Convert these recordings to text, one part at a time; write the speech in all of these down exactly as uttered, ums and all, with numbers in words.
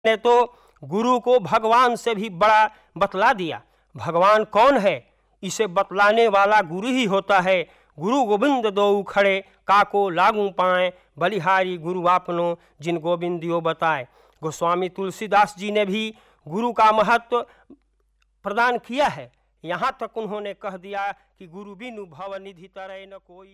ने तो गुरु को भगवान से भी बड़ा बतला दिया। भगवान कौन है, इसे बतलाने वाला गुरु ही होता है। गुरु गोविंद दो खड़े, काको लागू पाए, बलिहारी गुरु आपनो, जिन गोविंदियो बताए। गोस्वामी तुलसीदास जी ने भी गुरु का महत्व प्रदान किया है। यहाँ तक उन्होंने कह दिया कि गुरु बिनु भव निधि तरय न कोई।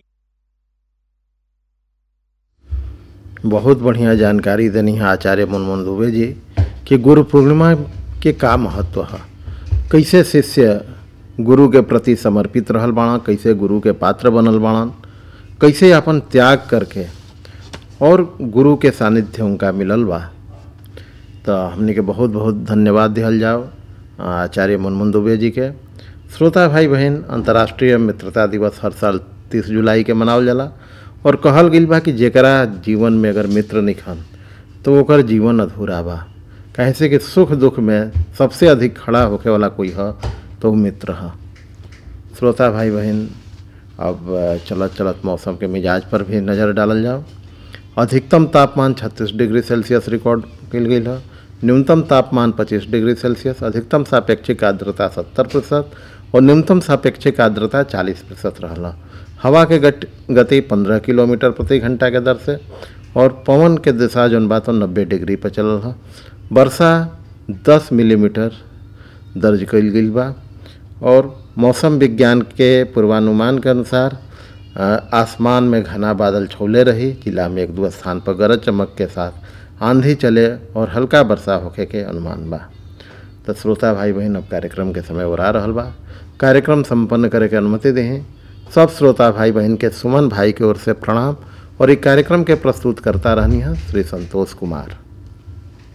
बहुत बढ़िया जानकारी देनी है आचार्य मनमोहन दुबे जी कि गुरु पूर्णिमा के का महत्व है, कैसे शिष्य गुरु के प्रति समर्पित रहल बाणा, कैसे गुरु के पात्र बनल बाणन, कैसे अपन त्याग करके और गुरु के सानिध्य उनका मिलल बा। तो हमने के बहुत बहुत धन्यवाद दिहल जाओ आचार्य मनमोहन दुबे जी के। श्रोता भाई बहन, अंतर्राष्ट्रीय मित्रता दिवस हर साल तीस जुलाई के मनावल जाला और कहल गइल बा कि जेकरा जीवन में अगर मित्र निखन तो ओकर जीवन अधूरा बा। कैसे कि सुख दुख में सबसे अधिक खड़ा होके वाला कोई है तो मित्र है। श्रोता भाई बहन, अब चलत चलत मौसम के मिजाज पर भी नज़र डालल जाओ। अधिकतम तापमान छत्तीस डिग्री सेल्सियस रिकॉर्ड कल गई है, न्यूनतम तापमान पच्चीस डिग्री सेल्सियस, अधिकतम सापेक्षिक आर्द्रता सत्तर प्रतिशत और न्यूनतम सापेक्षिक आर्द्रता चालीस प्रतिशत रहला। हवा के गति पंद्रह किलोमीटर प्रति घंटा के दर से और पवन के दिशा जौन बा तो नब्बे डिग्री पर चलल है। वर्षा दस मिलीमीटर दर्ज कइल गइल बा और मौसम विज्ञान के पूर्वानुमान के अनुसार आसमान में घना बादल छौले रही। जिला में एक दो स्थान पर गरज चमक के साथ आंधी चले और हल्का वर्षा होखे के अनुमान बा। तो श्रोता भाई बहन, अब कार्यक्रम के समय ओरा रहल बा। कार्यक्रम संपन्न करे के अनुमति दें। सब श्रोता भाई बहन के सुमन भाई की ओर से प्रणाम और एक कार्यक्रम के प्रस्तुत करता रहनी है श्री संतोष कुमार।